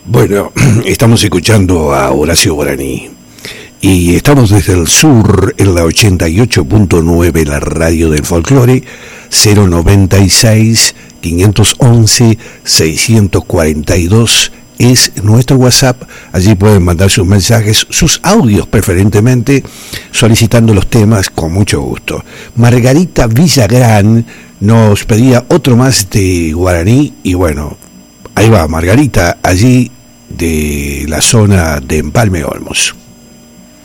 Bueno, estamos escuchando a Horacio Guaraní y estamos desde el sur en la 88.9, la radio del folclore, 096 511 642 es nuestro WhatsApp. Allí pueden mandar sus mensajes, sus audios preferentemente, solicitando los temas con mucho gusto. Margarita Villagrán nos pedía otro más de Guaraní y bueno, ahí va Margarita, allí de la zona de Empalme Olmos.